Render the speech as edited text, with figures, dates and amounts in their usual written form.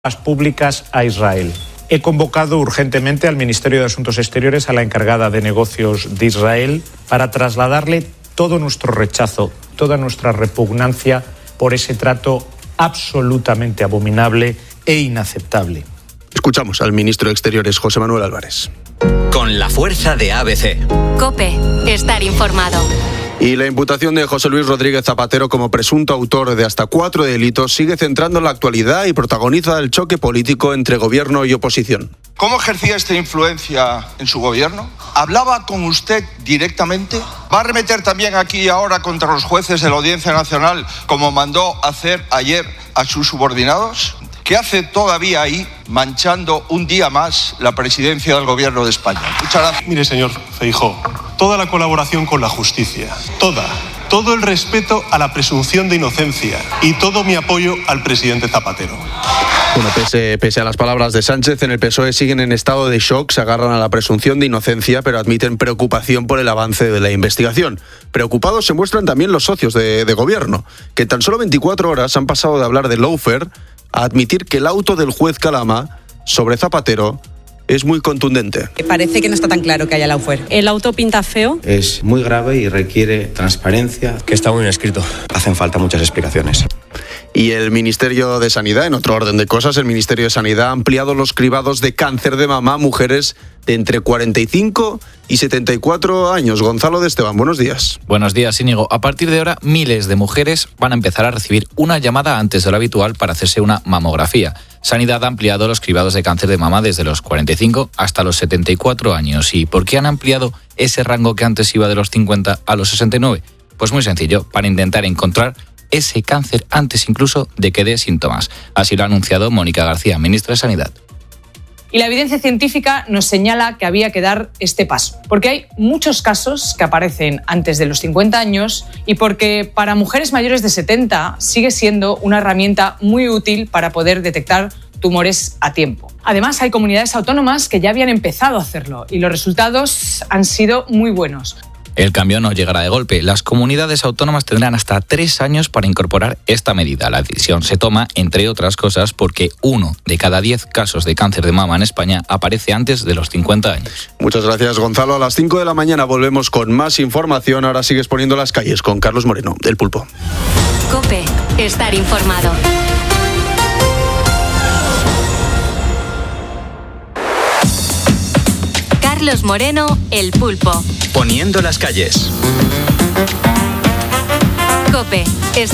públicas a Israel. He convocado urgentemente al Ministerio de Asuntos Exteriores, a la encargada de negocios de Israel, para trasladarle todo nuestro rechazo, toda nuestra repugnancia por ese trato absolutamente abominable e inaceptable. Escuchamos al ministro de Exteriores, José Manuel Álvarez. Con la fuerza de ABC. COPE, estar informado. Y la imputación de José Luis Rodríguez Zapatero como presunto autor de hasta 4 delitos sigue centrando la actualidad y protagoniza el choque político entre gobierno y oposición. ¿Cómo ejercía esta influencia en su gobierno? ¿Hablaba con usted directamente? ¿Va a arremeter también aquí y ahora contra los jueces de la Audiencia Nacional, como mandó hacer ayer a sus subordinados? ¿Qué hace todavía ahí, manchando un día más la presidencia del Gobierno de España? Muchas gracias. Mire, señor Feijóo, toda la colaboración con la justicia, todo el respeto a la presunción de inocencia y todo mi apoyo al presidente Zapatero. Bueno, pese a las palabras de Sánchez, en el PSOE siguen en estado de shock, se agarran a la presunción de inocencia, pero admiten preocupación por el avance de la investigación. Preocupados se muestran también los socios de gobierno, que en tan solo 24 horas han pasado de hablar de lawfare a admitir que el auto del juez Calama sobre Zapatero es muy contundente. Parece que no está tan claro que haya lawfare. El auto pinta feo. Es muy grave y requiere transparencia. Que está muy bien escrito. Hacen falta muchas explicaciones. Y el Ministerio de Sanidad, en otro orden de cosas, el Ministerio de Sanidad ha ampliado los cribados de cáncer de mama a mujeres de entre 45 y 74 años. Gonzalo de Esteban, buenos días. Buenos días, Íñigo. A partir de ahora, miles de mujeres van a empezar a recibir una llamada antes de lo habitual para hacerse una mamografía. Sanidad ha ampliado los cribados de cáncer de mama desde los 45 hasta los 74 años. ¿Y por qué han ampliado ese rango que antes iba de los 50 a los 69? Pues muy sencillo, para intentar encontrar ese cáncer antes incluso de que dé síntomas. Así lo ha anunciado Mónica García, ministra de Sanidad. Y la evidencia científica nos señala que había que dar este paso, porque hay muchos casos que aparecen antes de los 50 años y porque para mujeres mayores de 70 sigue siendo una herramienta muy útil para poder detectar tumores a tiempo. Además, hay comunidades autónomas que ya habían empezado a hacerlo y los resultados han sido muy buenos. El cambio no llegará de golpe. Las comunidades autónomas tendrán hasta 3 años para incorporar esta medida. La decisión se toma, entre otras cosas, porque 1 de cada 10 casos de cáncer de mama en España aparece antes de los 50 años. Muchas gracias, Gonzalo. A las 5 de la mañana volvemos con más información. Ahora sigues poniendo las calles con Carlos Moreno, del Pulpo. COPE, estar informado. Carlos Moreno, el Pulpo. Poniendo las calles. COPE.